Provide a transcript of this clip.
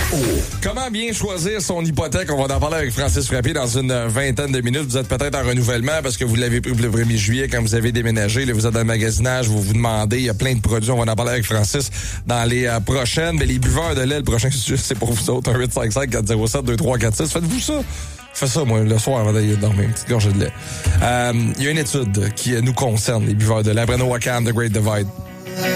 Comment bien choisir son hypothèque? On va en parler avec Francis Frappé dans une vingtaine de minutes. Vous êtes peut-être en renouvellement parce que vous l'avez pris le 1er juillet quand vous avez déménagé. Là, vous êtes dans le magasinage, vous vous demandez, il y a plein de produits. On va en parler avec Francis dans les prochaines. Mais les buveurs de lait, le prochain sujet, c'est pour vous autres. 1-855-407-2346. Faites-vous ça? Je fais ça, moi, le soir avant d'aller dormir, une petite gorgée de lait. Il y a une étude qui nous concerne, les buveurs de lait. Breno Wakam, The Great Divide.